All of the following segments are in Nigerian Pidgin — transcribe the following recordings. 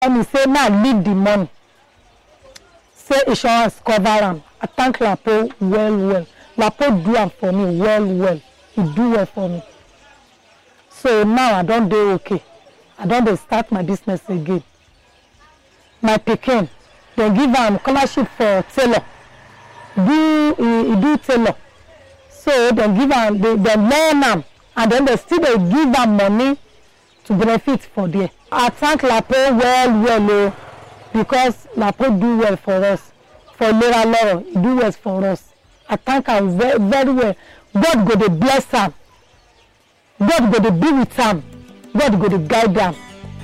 And he say now leave the money. Say insurance cover am. I thank Lapo well. Lapo do am for me well. He do well for me. So now I don't do okay. I don't start my business again. My pikin, they give am scholarship for tailor. He do tailor. So they give am, they learn am, and then they give am money to benefit for there. I thank Lapo well, because Lapo do well for us. For Loro, he do well for us. I thank am very well. God go to bless am. God go to be with am. God go to guide am.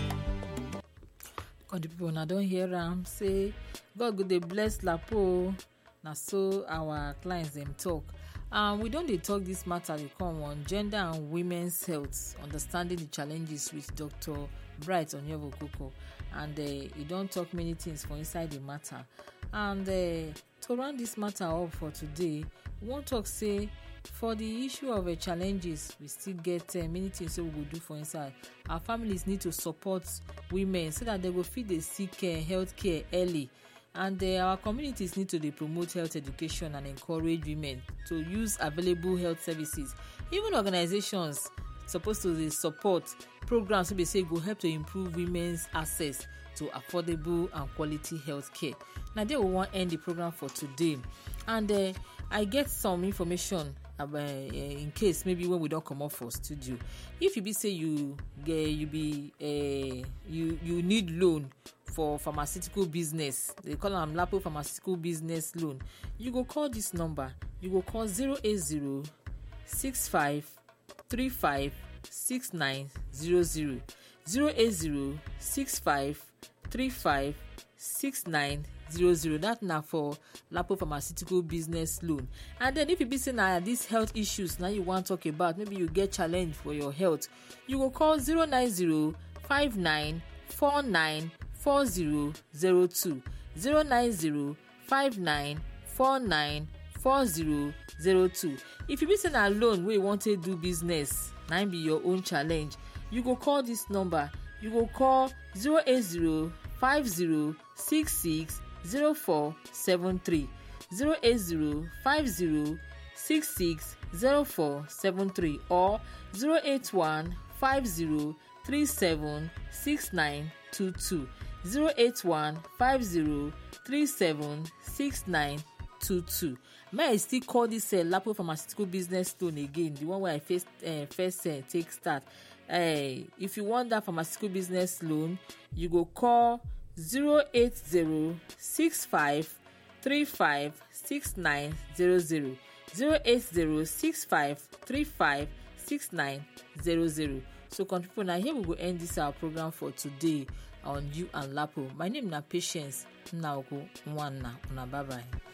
God, the people now don't hear am say God go to bless Lapo. Now so our clients them talk. We don't dey talk this matter we come on gender and women's health, understanding the challenges with Dr. Bright Onyevokoko, and he don't talk many things for inside the matter. And to round this matter up for today, we won't talk say for the issue of challenges, we still get many things we will do for inside. Our families need to support women so that they will fit the seek health care early. And our communities need to promote health education and encourage women to use available health services. Even organizations supposed to support programs we say go help to improve women's access to affordable and quality health care. Now there we want to end the program for today, and I get some information about, in case maybe when we don't come off for studio. If you be say you need loan for pharmaceutical business, they call them Lapo pharmaceutical business loan, you go call this number. You go call 080 65 35 6900 080 65 35 6900. That now for Lapo pharmaceutical business loan. And then if you be saying these health issues now you want to talk about, maybe you get challenge for your health, you will call 090 59 49 4002 090 59 49 4002. If you be saying a loan where you want to do business, now be your own challenge, you go call this number. You go call 080 50 66 0473 080 50 66 0473 or 081 50 37 6922 081 50 37 6922. May I still call this Lapo pharmaceutical business loan again, the one where I first take start. If you want that pharmaceutical business loan, you go call 080 65 35 6900 080 65 35 6900. So people, now here we will end this our program for today on You and Lapo. My name is Patience. Now go one na bye bye.